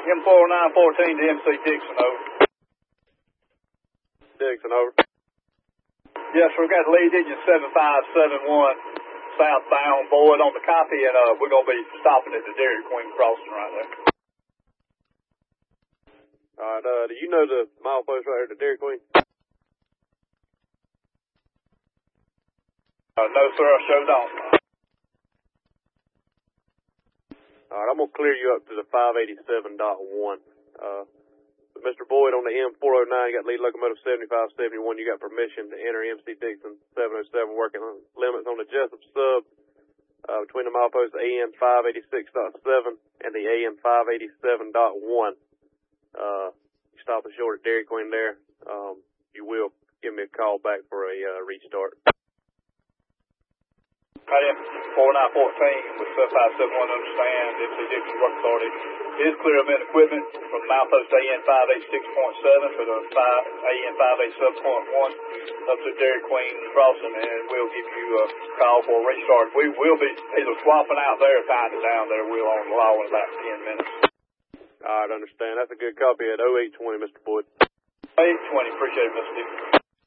M4914 to MC Dixon, over. Dixon, over. Yes, we've got lead engine 7571 southbound, Boyd on the copy, and we're going to be stopping at the Dairy Queen crossing right there. All right, do you know the milepost right here at the Dairy Queen? No, sir, I sure don't. All right, I'm going to clear you up to the 587.1. Mr. Boyd on the M409, you got lead locomotive 7571. You got permission to enter MC Dixon 707 working on limits on the Jessup sub between the mileposts AM 586.7 and the AM 587.1. You stop us short at Dairy Queen there. You will give me a call back for a restart. M4914 with 7571, understand MC Dixon Work Authority is clear of equipment from milepost AN 586.7 to the AN 587.1 up to Dairy Queen crossing, and we'll give you a call for a restart. We will be either swapping out there or tying it down there. We'll on the law in about 10 minutes. All right, understand. That's a good copy at 0820, Mr. Boyd. 0820, appreciate it, Mr. Dixon.